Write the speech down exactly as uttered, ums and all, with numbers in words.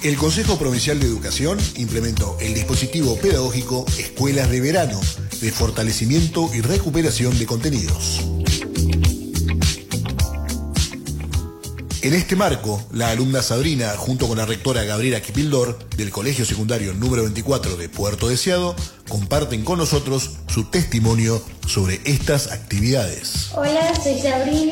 El Consejo Provincial de Educación implementó el dispositivo pedagógico Escuelas de Verano, de fortalecimiento y recuperación de contenidos. En este marco, la alumna Sabrina, junto con la rectora Gabriela Kipildor, del Colegio Secundario número veinticuatro de Puerto Deseado, comparten con nosotros su testimonio sobre estas actividades. Hola, soy Sabrina.